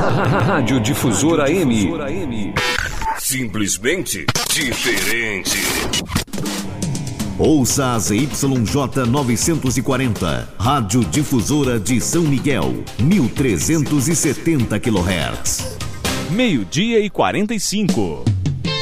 Rádio Difusora AM. Simplesmente diferente. Ouça a ZYJ 940, Rádio Difusora de São Miguel, 1370 kHz. 12:45.